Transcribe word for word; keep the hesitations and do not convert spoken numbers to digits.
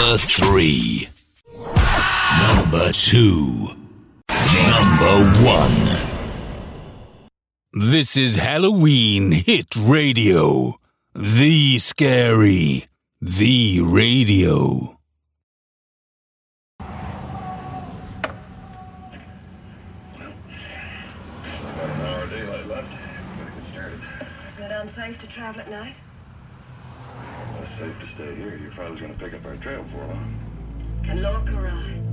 Number three. Number two. Number one. This is Halloween Hit Radio. The Scary. The Radio. Unsafe to travel at night? Well, it's safe to stay here. Your father's going to pick up our trail for a while. Can look around.